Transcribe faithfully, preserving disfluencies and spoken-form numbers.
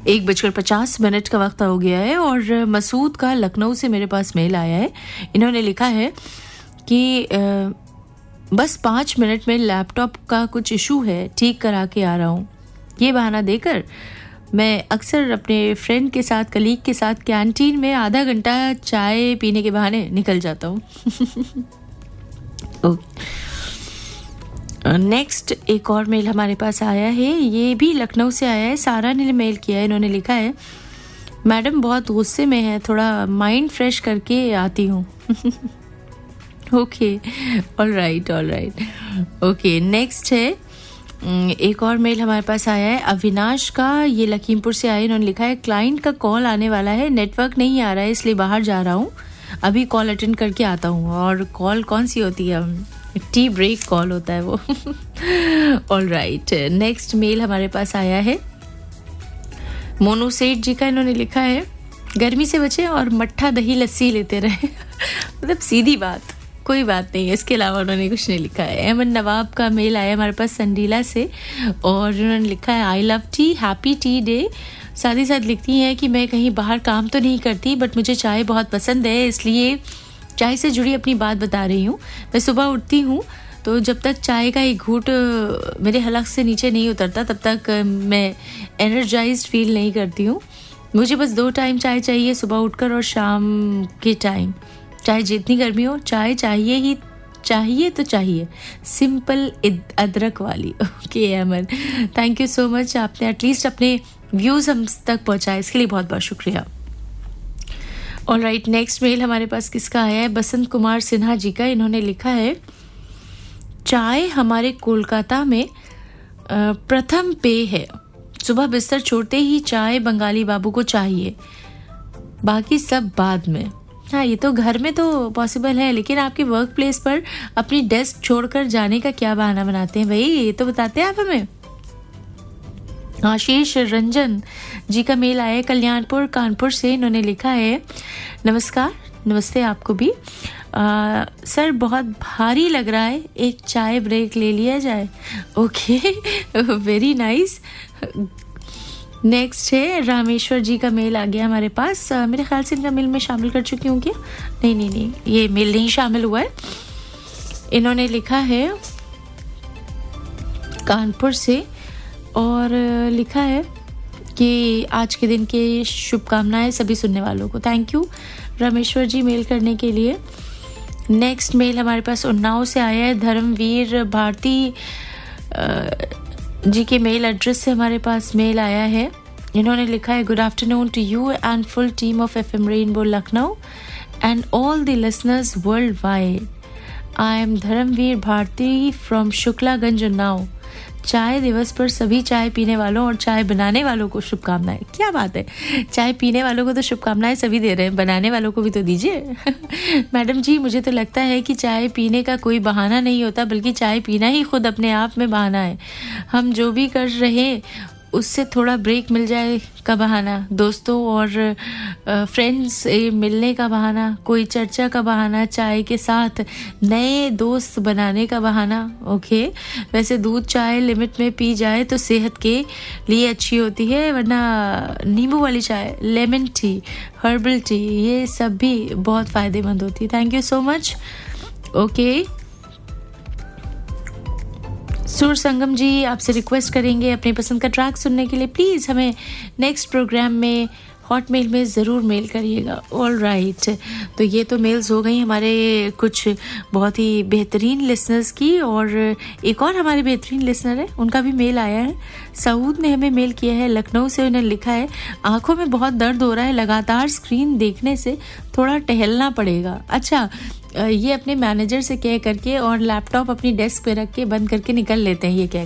एक बजकर पचास मिनट का वक्त हो गया है और मसूद का लखनऊ से मेरे पास मेल आया है। इन्होंने लिखा है कि आ, बस पाँच मिनट में लैपटॉप का कुछ इशू है, ठीक करा के आ रहा हूँ। ये बहाना देकर मैं अक्सर अपने फ्रेंड के साथ, कलीग के साथ कैंटीन में आधा घंटा चाय पीने के बहाने निकल जाता हूँ। नेक्स्ट एक और मेल हमारे पास आया है, ये भी लखनऊ से आया है। सारा ने मेल किया है। इन्होंने लिखा है, मैडम बहुत गुस्से में है, थोड़ा माइंड फ्रेश करके आती हूँ। Okay, all right all right okay. Next है एक और मेल हमारे पास आया है अविनाश का, ये लखीमपुर से आया। इन्होंने लिखा है, क्लाइंट का कॉल आने वाला है, नेटवर्क नहीं आ रहा है इसलिए बाहर जा रहा हूँ, अभी कॉल अटेंड करके आता हूँ। और कॉल कौन सी होती है? टी ब्रेक कॉल होता है वो। All right. नेक्स्ट मेल हमारे पास आया है मोनू सेठ जी का। इन्होंने लिखा है, गर्मी से बचे और मट्ठा दही लस्सी लेते रहे। मतलब सीधी बात, कोई बात नहीं है। इसके अलावा उन्होंने कुछ नहीं लिखा है। अहमद नवाब का मेल आया हमारे पास संडीला से और उन्होंने लिखा है, I love T, happy T day. साथ ही साथ लिखती है कि मैं कहीं बाहर काम तो नहीं करती बट मुझे चाय बहुत पसंद है, इसलिए चाय से जुड़ी अपनी बात बता रही हूँ। मैं सुबह उठती हूँ तो जब तक चाय का एक घूंट मेरे हलक से नीचे नहीं उतरता तब तक मैं एनर्जाइज्ड फील नहीं करती हूँ। मुझे बस दो टाइम चाय चाहिए, सुबह उठकर और शाम के टाइम। चाहे जितनी गर्मी हो, चाय चाहिए ही चाहिए तो चाहिए, सिंपल अदरक वाली। Okay Aman, thank you so much. आपने एटलीस्ट अपने व्यूज़ हम तक पहुँचाए, इसके लिए बहुत बहुत शुक्रिया। ऑल राइट, नेक्स्ट मेल हमारे पास किसका आया है? बसंत कुमार सिन्हा जी का। इन्होंने लिखा है, चाय हमारे कोलकाता में प्रथम पेय है, सुबह बिस्तर छोड़ते ही चाय बंगाली बाबू को चाहिए, बाकी सब बाद में। हाँ, ये तो घर में तो पॉसिबल है, लेकिन आपके वर्क प्लेस पर अपनी डेस्क छोड़कर जाने का क्या बहाना बनाते हैं भाई? ये तो बताते हैं आप हमें। आशीष रंजन जी का मेल आया है कल्याणपुर कानपुर से। इन्होंने लिखा है, नमस्कार। नमस्ते आपको भी। आ, सर बहुत भारी लग रहा है, एक चाय ब्रेक ले लिया जाए। Okay, very nice. नेक्स्ट है रामेश्वर जी का मेल आ गया हमारे पास। आ, मेरे ख्याल से इनका मेल में शामिल कर चुकी हूँ क्या? नहीं नहीं नहीं, ये मेल नहीं शामिल हुआ है। इन्होंने लिखा है कानपुर से और लिखा है कि आज के दिन की शुभकामनाएं सभी सुनने वालों को। Thank you Rameshwar ji mail करने के लिए। नेक्स्ट मेल हमारे पास उन्नाव से आया है धर्मवीर भारती जी के मेल एड्रेस से हमारे पास मेल आया है। इन्होंने लिखा है, good afternoon to you and full team of FM rainbow Lucknow and all the listeners world wide. I am Dharmveer Bharti from Shuklaganj Unnao. चाय दिवस पर सभी चाय पीने वालों और चाय बनाने वालों को शुभकामनाएं। क्या बात है, चाय पीने वालों को तो शुभकामनाएं सभी दे रहे हैं, बनाने वालों को भी तो दीजिए। मैडम जी, मुझे तो लगता है कि चाय पीने का कोई बहाना नहीं होता, बल्कि चाय पीना ही खुद अपने आप में बहाना है। हम जो भी कर रहे उससे थोड़ा ब्रेक मिल जाए का बहाना, दोस्तों और फ्रेंड्स से मिलने का बहाना, कोई चर्चा का बहाना, चाय के साथ नए दोस्त बनाने का बहाना। ओके, वैसे दूध चाय लिमिट में पी जाए तो सेहत के लिए अच्छी होती है, वरना नींबू वाली चाय, लेमन टी, हर्बल टी, ये सब भी बहुत फ़ायदेमंद होती है। Thank you so much. Okay, सुर संगम जी आपसे रिक्वेस्ट करेंगे अपनी पसंद का ट्रैक सुनने के लिए, प्लीज़ हमें नेक्स्ट प्रोग्राम में हॉट मेल में ज़रूर मेल करिएगा। ऑल राइट, तो ये तो मेल्स हो गई हमारे कुछ बहुत ही बेहतरीन लिसनर्स की, और एक और हमारे बेहतरीन लिसनर है, उनका भी मेल आया है। सऊद ने हमें मेल किया है लखनऊ से। उन्हें लिखा है, आंखों में बहुत दर्द हो रहा है, लगातार स्क्रीन देखने से थोड़ा टहलना पड़ेगा। अच्छा, ये अपने मैनेजर से कह करके और लैपटॉप अपनी डेस्क पे रख के बंद करके निकल लेते हैं, ये कह